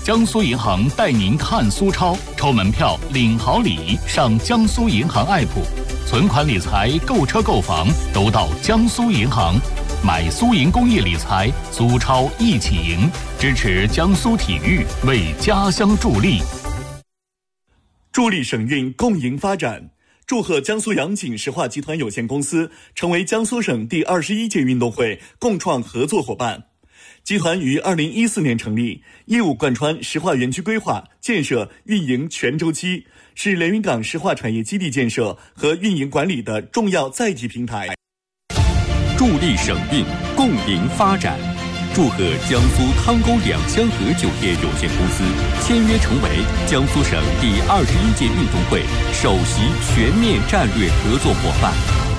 江苏银行带您看苏超，抽门票领好礼，上江苏银行 app， 存款理财、购车购房都到江苏银行。买苏银公益理财，苏超一起赢，支持江苏体育，为家乡助力。 助力省运共赢发展，祝贺江苏洋锦石化集团有限公司成为江苏省第21届运动会共创合作伙伴。集团于2014年成立，业务贯穿石化园区规划、建设、运营全周期，是连云港石化产业基地建设和运营管理的重要载体平台。 助力省运共赢发展，祝贺江苏汤沟两江河酒店有限公司签约成为江苏省第21届运动会首席全面战略合作伙伴。